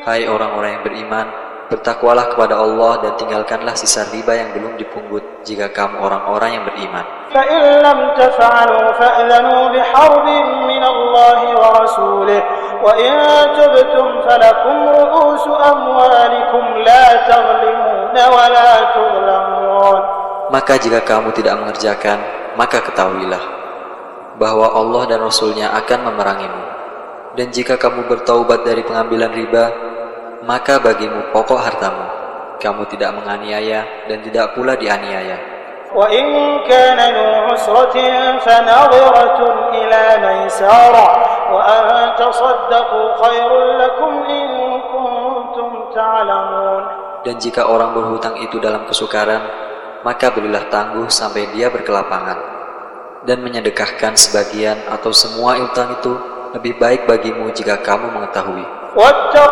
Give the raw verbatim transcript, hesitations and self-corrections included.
Hai orang-orang yang beriman, bertakwalah kepada Allah dan tinggalkanlah sisa riba yang belum dipungut jika kamu orang-orang yang beriman. فَإِن لَّمْ تَفْعَلُوا فَأْذَنُوا بِحَرْبٍ مِّنَ اللَّهِ وَرَسُولِهِ وَإِن تُبْتُمْ فَلَكُمْ رُءُوسُ أَمْوَالِكُمْ لَا تَظْلِمُونَ وَلَا تُظْلَمُونَ. Maka jika kamu tidak mengerjakan, maka ketahuilah bahwa Allah dan Rasul-Nya akan memerangimu. Dan jika kamu bertaubat dari pengambilan riba, maka bagimu pokok hartamu. Kamu tidak menganiaya dan tidak pula dianiaya. وَإِن كَانَ ذُو عُسْرَةٍ فَنَظِرَةٌ إِلَى مَيْسَرَةٍ وَأَن تَصَدَّقُوا خَيْرٌ لَّكُمْ إِن كُنتُمْ تَعْلَمُونَ. Dan jika orang berhutang itu dalam kesukaran, maka berilah tangguh sampai dia berkelapangan. Dan menyedekahkan sebagian atau semua utang itu lebih baik bagimu jika kamu mengetahui.